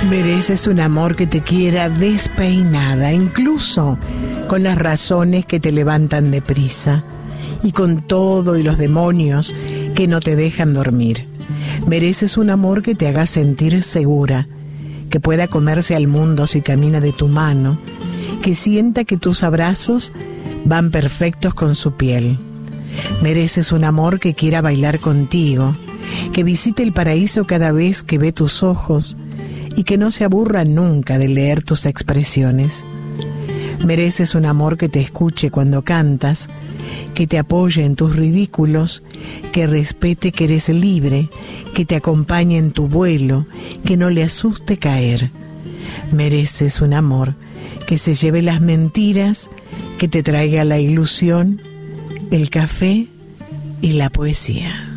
Mereces un amor que te quiera despeinada, incluso con las razones que te levantan deprisa y con todo y los demonios que no te dejan dormir. Mereces un amor que te haga sentir segura, que pueda comerse al mundo si camina de tu mano, que sienta que tus abrazos van perfectos con su piel. Mereces un amor que quiera bailar contigo, que visite el paraíso cada vez que ve tus ojos y que no se aburra nunca de leer tus expresiones. Mereces un amor que te escuche cuando cantas, que te apoye en tus ridículos, que respete que eres libre, que te acompañe en tu vuelo, que no le asuste caer. Mereces un amor que se lleve las mentiras, que te traiga la ilusión, el café y la poesía.